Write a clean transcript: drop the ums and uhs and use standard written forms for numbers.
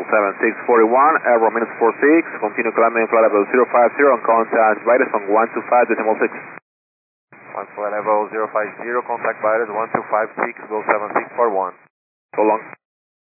7641, Aero minus 46, continue climbing flight level 050 and contact Virus on 125.6. Flight level 050, contact Virus 1256, go 7641. So long.